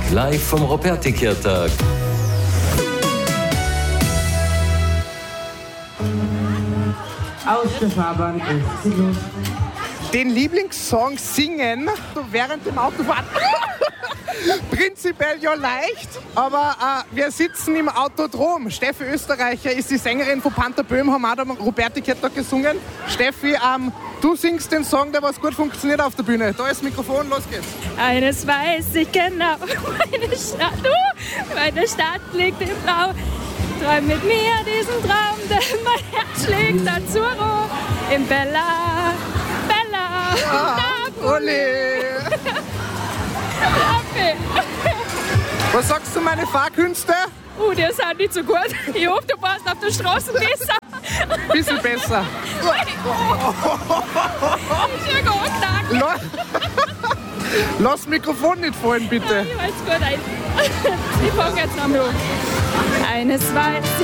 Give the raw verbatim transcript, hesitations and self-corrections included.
live vom Ruperti-Kirtag. Aus der Fahrbahn ist sie los. Den Lieblingssong singen während dem Autofahren. Prinzipiell ja leicht, aber äh, wir sitzen im Autodrom. Steffi Österreicher ist die Sängerin von Panther Böhm, haben auch am Ruperti-Kirtag gesungen. Steffi, ähm, du singst den Song, der was gut funktioniert auf der Bühne. Da ist das Mikrofon, los geht's. Eines weiß ich genau, meine Stadt, uh, meine Stadt liegt im Blau. Träum mit mir diesen Traum, denn mein Herz schlägt dazu im Bella, Bella, Ja, Napoli. Was sagst du, meine Fahrkünste? Uh, die sind nicht so gut. Ich hoffe, du passt auf der Straße besser. Bisschen besser. Ich bin gar knackt. La- Lass das Mikrofon nicht fallen, bitte. Ich weiß gut ein. Ich fange jetzt nochmal an. Eines weiß